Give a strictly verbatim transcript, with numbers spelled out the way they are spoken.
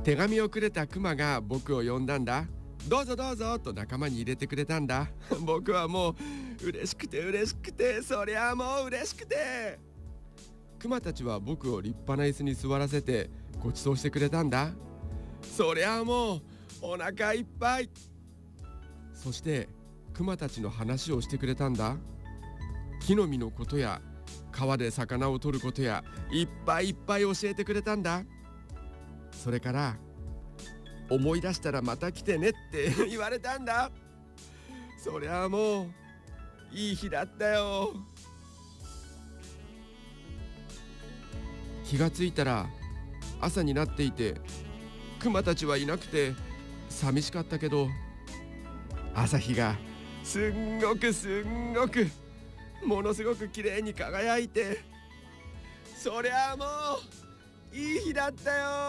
手紙をくれたクマが僕を呼んだんだ。どうぞどうぞと仲間に入れてくれたんだ。僕はもう嬉しくて嬉しくて、そりゃもう嬉しくて。クマたちは僕を立派な椅子に座らせてご馳走してくれたんだ。そりゃもうお腹いっぱい。そしてクマたちの話をしてくれたんだ。木の実のことや川で魚を取ることやいっぱいいっぱい教えてくれたんだ。それから思い出したらまた来てねって言われたんだ。そりゃあもういい日だったよ。気がついたら朝になっていて、クマたちはいなくて寂しかったけど、朝日がすんごくすんごくものすごく綺麗に輝いて、そりゃあもういい日だったよ。